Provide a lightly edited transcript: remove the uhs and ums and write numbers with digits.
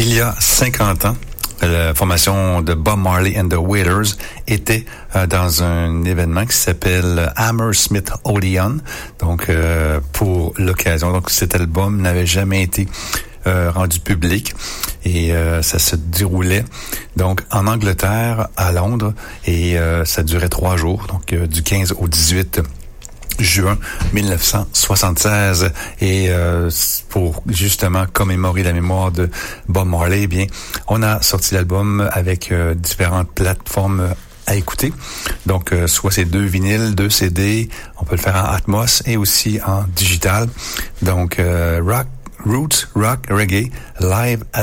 Il y a 50 ans, la formation de Bob Marley and the Wailers était dans un événement qui s'appelle Hammersmith Odeon, donc pour l'occasion. Donc cet album n'avait jamais été rendu public et ça se déroulait donc en Angleterre, à Londres, et ça durait 3 jours, donc du 15 au 18 juin 1976, et pour justement commémorer la mémoire de Bob Marley, eh bien, on a sorti l'album avec différentes plateformes à écouter. Donc, soit c'est 2 vinyles, 2 CD, on peut le faire en Atmos et aussi en digital. Donc, Roots, Rock, Reggae, live